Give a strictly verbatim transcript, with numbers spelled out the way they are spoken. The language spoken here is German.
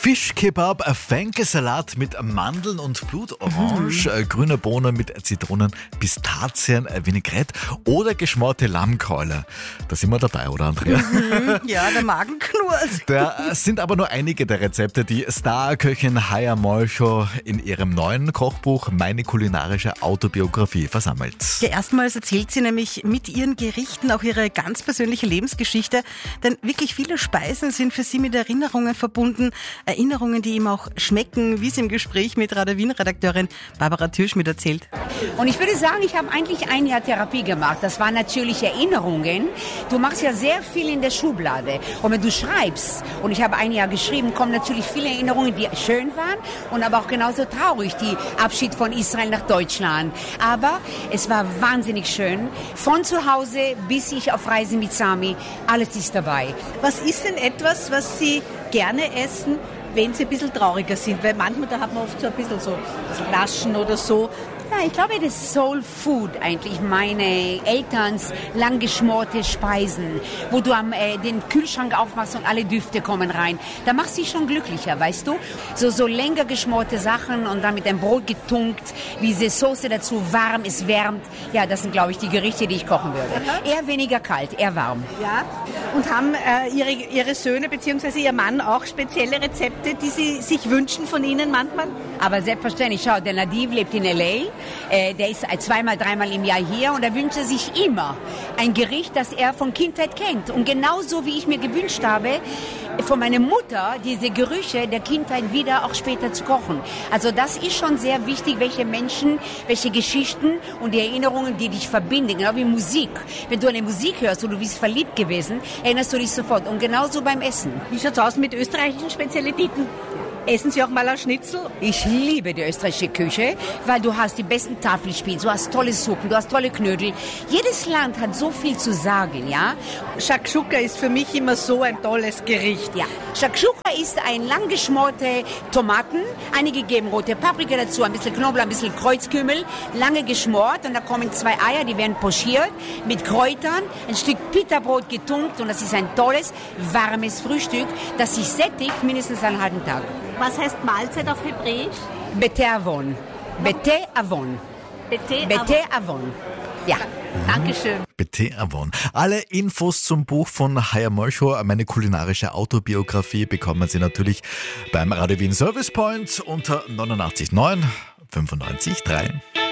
Fischkebab, ein Fenkelsalat mit Mandeln und Blutorange, mhm. grüne Bohnen mit Zitronen, Pistazien, Vinaigrette oder geschmorte Lammkeule. Da sind wir dabei, oder Andrea? Mhm, ja, der Magen knurrt. Da sind aber nur einige der Rezepte, die Starköchin Haya Molcho in ihrem neuen Kochbuch Meine kulinarische Autobiografie versammelt. Ja, erstmals erzählt sie nämlich mit ihren Gerichten auch ihre ganz persönliche Lebensgeschichte, denn wirklich viele Speisen sind für sie mit Erinnerungen verbunden, Erinnerungen, die ihm auch schmecken, wie sie im Gespräch mit Radio Wien-Redakteurin Barbara Türschmidt erzählt. Und ich würde sagen, ich habe eigentlich ein Jahr Therapie gemacht. Das waren natürlich Erinnerungen. Du machst ja sehr viel in der Schublade. Und wenn du schreibst, und ich habe ein Jahr geschrieben, kommen natürlich viele Erinnerungen, die schön waren und aber auch genauso traurig. Die Abschied von Israel nach Deutschland. Aber es war wahnsinnig schön. Von zu Hause bis ich auf Reise mit Sami, alles ist dabei. Was ist denn etwas, was Sie gerne essen, wenn Sie ein bisschen trauriger sind? Weil manchmal, da hat man oft so ein bisschen so Flaschen oder so. Ja, ich glaube, das ist Soul Food eigentlich, meine Elterns lang geschmorte Speisen, wo du am, äh, den Kühlschrank aufmachst und alle Düfte kommen rein. Da machst du dich schon glücklicher, weißt du? So, so länger geschmorte Sachen und dann mit dem Brot getunkt, diese Soße dazu warm, es wärmt. Ja, das sind, glaube ich, die Gerichte, die ich kochen würde. Aha. Eher weniger kalt, eher warm. Ja, und haben äh, ihre, ihre Söhne bzw. Ihr Mann auch spezielle Rezepte, die Sie sich wünschen von Ihnen manchmal? Aber selbstverständlich, schau, der Nadiv lebt in L A, äh, der ist zweimal, dreimal im Jahr hier und er wünscht sich immer ein Gericht, das er von Kindheit kennt. Und genauso wie ich mir gewünscht habe, von meiner Mutter diese Gerüche der Kindheit wieder auch später zu kochen. Also das ist schon sehr wichtig, welche Menschen, welche Geschichten und die Erinnerungen, die dich verbinden. Genau wie Musik. Wenn du eine Musik hörst und du bist verliebt gewesen, erinnerst du dich sofort. Und genauso beim Essen. Wie schaut's aus mit österreichischen Spezialitäten? Essen Sie auch mal ein Schnitzel? Ich liebe die österreichische Küche, weil du hast die besten Tafelspitz, du hast tolle Suppen, du hast tolle Knödel. Jedes Land hat so viel zu sagen, ja? Shakshuka ist für mich immer so ein tolles Gericht. Ja, Shakshuka ist ein lang geschmorte Tomaten, einige geben rote Paprika dazu, ein bisschen Knoblauch, ein bisschen Kreuzkümmel, lange geschmort und da kommen zwei Eier, die werden pochiert mit Kräutern, ein Stück Pita-Brot getunkt und das ist ein tolles, warmes Frühstück, das sich sättigt mindestens einen halben Tag. Was heißt Mahlzeit auf Hebräisch? Bete Avon. Bete Avon. Bete Bete Avon. Ja. Dankeschön. Bete Avon. Alle Infos zum Buch von Haya Molcho, meine kulinarische Autobiografie, bekommen Sie natürlich beim Radio Wien Service Point unter neunundachtzig neun fünfundneunzig drei.